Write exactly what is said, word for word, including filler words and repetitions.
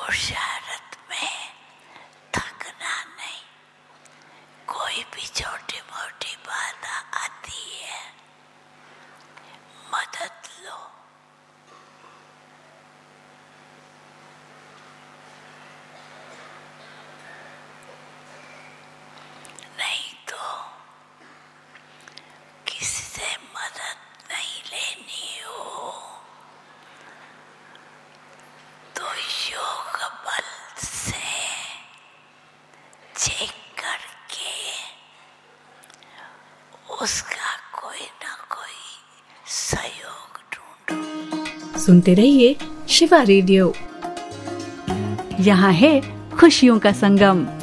पुरुषार्थ में थकना नहीं। कोई भी छोटी मोटी बाधा आती है, मदद लो। नहीं तो किसी से मदद नहीं लेनी हो तो योग बल से चेक करके उसका कोई ना कोई सहयोग ढूंढो। सुनते रहिए शिवा रेडियो। यहाँ है खुशियों का संगम।